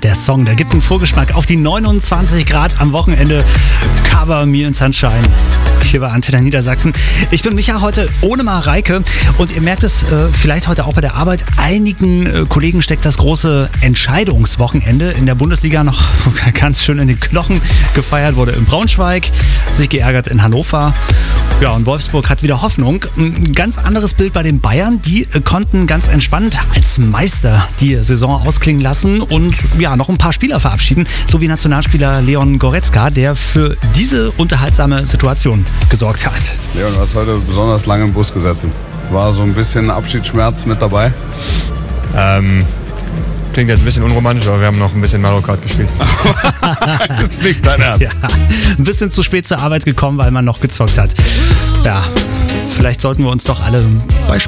der Song, der gibt einen Vorgeschmack auf die 29 Grad am Wochenende. Cover Me in Sunshine. Hier bei Antenne Niedersachsen. Ich bin Micha, heute ohne Mareike und ihr merkt es vielleicht heute auch bei der Arbeit. Einigen Kollegen steckt das große Entscheidungswochenende in der Bundesliga noch ganz schön in den Knochen. Gefeiert wurde in Braunschweig, sich geärgert in Hannover. Ja, und Wolfsburg hat wieder Hoffnung. Ein ganz anderes Bild bei den Bayern. Die konnten ganz entspannt als Meister die Saison ausklingen lassen und ja, noch ein paar Spieler verabschieden. So wie Nationalspieler Leon Goretzka, der für diese unterhaltsame Situation gesorgt hat. Leon, du hast heute besonders lange im Bus gesessen. War so ein bisschen Abschiedsschmerz mit dabei? Klingt jetzt ein bisschen unromantisch, aber wir haben noch ein bisschen Mario Kart gespielt. Das ist nicht dein Ernst. Ja, ein bisschen zu spät zur Arbeit gekommen, weil man noch gezockt hat. Ja, vielleicht sollten wir uns doch alle bei